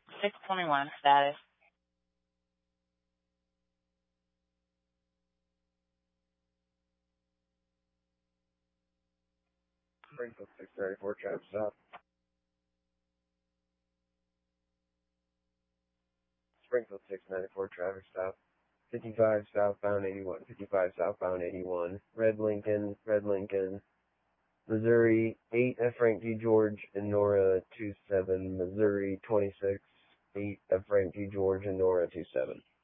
621 status. Springfield 694, traffic stop. Springfield 694, traffic stop. 55 southbound 81, 55 southbound 81, Red Lincoln, Missouri 8 F. Frank G. George and Nora 27, Missouri 26, 8 F. Frank G. George and Nora 27.